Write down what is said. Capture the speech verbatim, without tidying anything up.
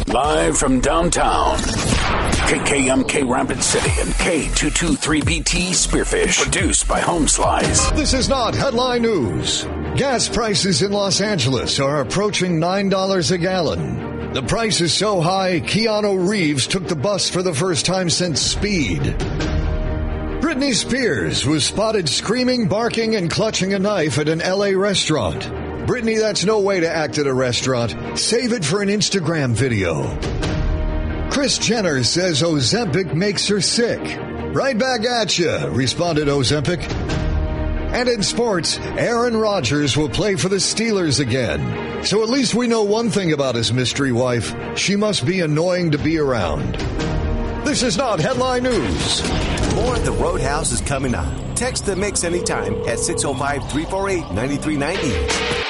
Live from downtown, K K M K Rapid City and K two twenty-three B T Spearfish. Produced by Homeslice. This is not headline news. Gas prices in Los Angeles are approaching nine dollars a gallon. The price is so high, Keanu Reeves took the bus for the first time since Speed. Britney Spears was spotted screaming, barking, and clutching a knife at an L A restaurant. Britney, that's no way to act at a restaurant. Save it for an Instagram video. Kris Jenner says Ozempic makes her sick. Right back at ya, responded Ozempic. And in sports, Aaron Rodgers will play for the Steelers again. So at least we know one thing about his mystery wife. She must be annoying to be around. This is not headline news. More at the Roadhouse is coming up. Text the Mix anytime at six oh five, three four eight, nine three nine oh.